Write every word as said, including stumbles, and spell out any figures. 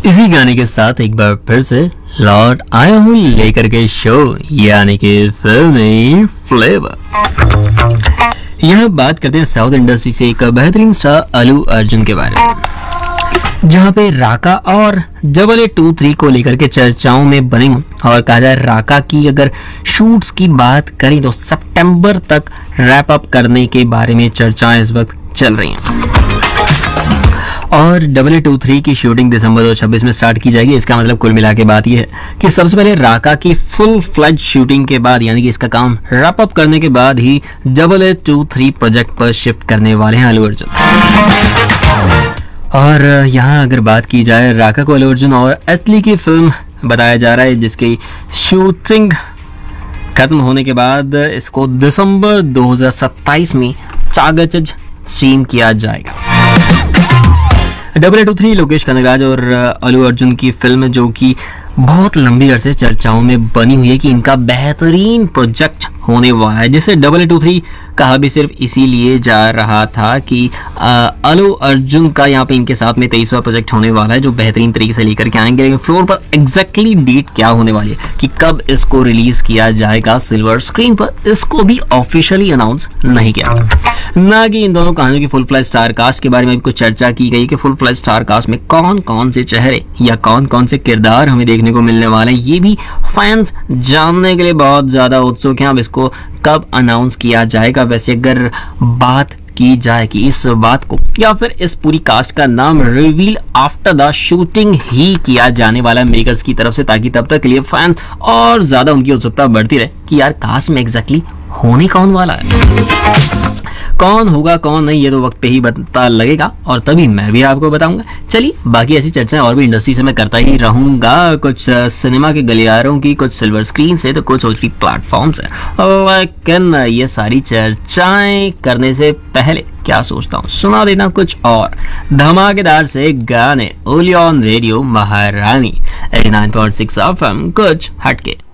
इसी गाने के साथ एक बार फिर से लौट आया हूँ लेकर के शो यानी कि फिल्मी फ्लेवर। यह बात करते हैं साउथ इंडस्ट्री से एक बेहतरीन स्टार अल्लू अर्जुन के बारे में, जहाँ पे राका और डबल ए टू थ्री को लेकर के चर्चाओं में बने हूँ। और कहा जाए राका की अगर शूट्स की बात करें तो सितंबर तक रैप अप करने के बारे में चर्चाएं इस वक्त चल रही हैं और डबल ए टू थ्री की शूटिंग दिसंबर दो हज़ार छब्बीस में स्टार्ट की जाएगी। इसका मतलब कुल मिला के बात यह है कि सबसे पहले राका की फुल फ्लैज शूटिंग के बाद यानी कि इसका काम रैप अप करने के बाद ही double A to three project पर शिफ्ट करने वाले हैं अल्लू अर्जुन। और यहाँ अगर बात की जाए राका को अल्लू अर्जुन और एटली की फिल्म बताया जा रहा है, जिसकी शूटिंग खत्म होने के बाद इसको दिसंबर दो हज़ार सत्ताईस में चागचज स्ट्रीम किया जाएगा। Double A to three Lokesh Kanagaraj और अल्लू अर्जुन की फिल्म जो कि बहुत लंबी अरसे चर्चाओं में बनी हुई है कि इनका बेहतरीन प्रोजेक्ट होने वाला है, जिसे डबल ए टू थ्री कहा भी सिर्फ इसीलिए जा रहा था कि अल्लू अर्जुन का यहाँ पे इनके साथ में तेईसवां प्रोजेक्ट होने वाला है जो बेहतरीन तरीके से लेकर के आएंगे। लेकिन फ्लोर पर एग्जैक्टली डेट क्या होने वाली है कि कब इसको रिलीज किया जाएगा सिल्वर स्क्रीन पर, इसको भी ऑफिशियली अनाउंस नहीं किया। ना कि इन दोनों कहानियों की फुल फ्लैश स्टार कास्ट के बारे में भी कुछ चर्चा की गई कि फुल फ्लैश स्टार कास्ट में कौन कौन से चेहरे या कौन कौन से किरदार हमें देखने को मिलने वाले हैं, ये भी फैंस जानने के लिए बहुत ज्यादा उत्सुक हैं। अब इसको कब अनाउंस किया जाएगा? वैसे अगर बात की जाए कि इस बात को या फिर इस पूरी कास्ट का नाम रिवील आफ्टर द शूटिंग ही किया जाने वाला है मेकर्स की तरफ से, ताकि तब तक के लिए फैंस और ज्यादा उनकी उत्सुकता बढ़ती रहे कि यार कास्ट में एग्जैक्टली होने कौन वाला है, कौन होगा कौन नहीं, ये तो वक्त पे ही पता लगेगा और तभी मैं भी आपको बताऊंगा। चलिए बाकी ऐसी चर्चाएं और भी इंडस्ट्री से मैं करता ही रहूंगा, कुछ सिनेमा के गलियारों की, कुछ सिल्वर स्क्रीन से, तो कुछ ओटीटी प्लेटफॉर्म से। लेकिन ये सारी चर्चाएं करने से पहले क्या सोचता हूँ, सुना देना कुछ और धमाकेदार से गाने ओनली ऑन रेडियो महारानी eighty nine point six F M, कुछ हटके।